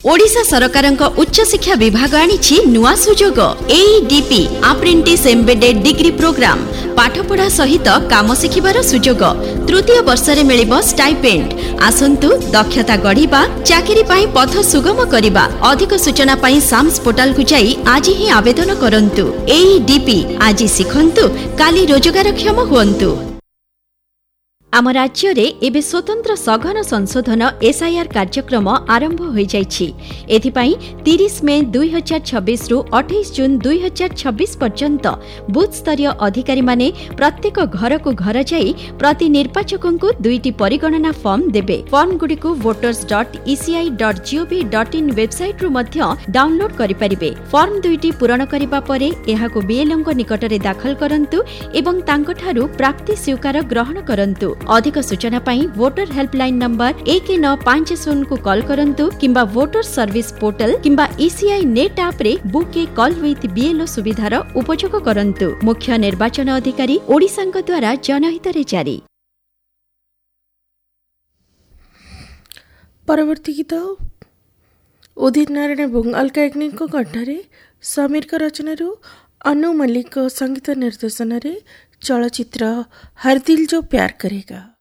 ओडिशा सरकारक उच्च शिक्षा विभाग आनिछि नुआ सुजोग एईडीपी अप्रेंटिस एम्बेडेड डिग्री प्रोग्राम पाठपढ़ा सहित काम शिखिबार सुजोग तृतीय वर्ष रे मिलिबो स्टाइपेंड आसंतु दक्षता गढ़िबा चाकरी पाई पथ सुगम करिबा अधिक सूचना पाई साम्स पोर्टल को जाई आज ही आवेदन करंतु एईडीपी आज शिखंतु काली रोजगारक्षम हुअन्तु। आम राज्य रे एबे स्वतंत्र सघन संशोधन एसआईआर कार्यक्रम आरंभ हो जाइछि। एथिपाई 30 मे 2026 रु 28 जून 2026 पर्यंत बूथ स्तरीय अधिकारी माने प्रत्येक घर को घर जाई प्रति निर्वाचकों को 2टी परिगणना फॉर्म देबे। फॉर्म गुडी को voters.eci.gov.in वेबसाइट रु मध्य डाउनलोड करि परिबे। फॉर्म 2टी पूरण करिबा परे एहाको बीएलओ को निकट रे दाखल करंतु एवं तांको ठारू प्राप्ति स्वीकार ग्रहण करंतु। अधिक सूचना पाई वोटर हेल्पलाइन नंबर 1950 को कॉल करंतु किंबा वोटर सर्विस पोर्टल किंबा ईसीआई नेट ऐप रे book A call with BLO सुविधार उपयोग करंतु। मुख्य निर्वाचन अधिकारी ओडिशांक द्वारा जनहित रे जारी। परवर्ती गीत उदित नारायण बुंगाल कायकनिक कंठरे समीर का रचना अनु मल्लिक संगीत निर्देशन रे चलचित्र हर दिल जो प्यार करेगा।